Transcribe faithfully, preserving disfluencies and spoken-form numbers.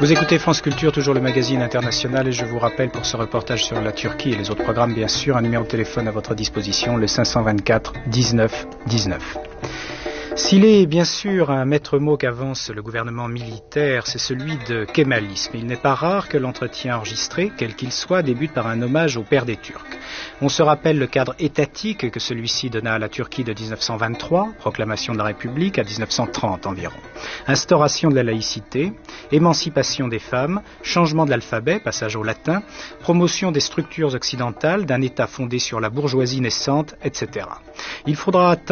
Vous écoutez France Culture, toujours le magazine international, et je vous rappelle pour ce reportage sur la Turquie et les autres programmes, bien sûr, un numéro de téléphone à votre disposition, le cinq cent vingt-quatre dix-neuf dix-neuf. S'il est bien sûr un maître mot qu'avance le gouvernement militaire, c'est celui de kémalisme. Il n'est pas rare que l'entretien enregistré, quel qu'il soit, débute par un hommage au père des Turcs. On se rappelle le cadre étatique que celui-ci donna à la Turquie de dix-neuf cent vingt-trois, proclamation de la République, à dix-neuf cent trente environ. Instauration de la laïcité, émancipation des femmes, changement de l'alphabet, passage au latin, promotion des structures occidentales, d'un État fondé sur la bourgeoisie naissante, et cetera. Il faudra attendre